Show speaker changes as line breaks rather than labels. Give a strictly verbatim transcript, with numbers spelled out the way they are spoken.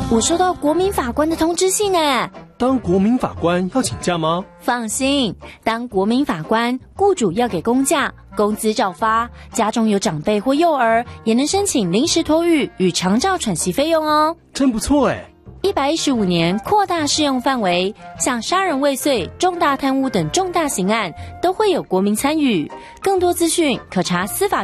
我收到国民法官的通知信哎。
当国民法官要请假吗？
放心，当国民法官，雇主要给公假，工资照发，家中有长辈或幼儿，也能申请临时托育与长照喘息费用哦。
真不错哎。
一百一十五年扩大适用范围，像杀人未遂、重大贪污等重大刑案都会有国民参与。更多资讯可查司法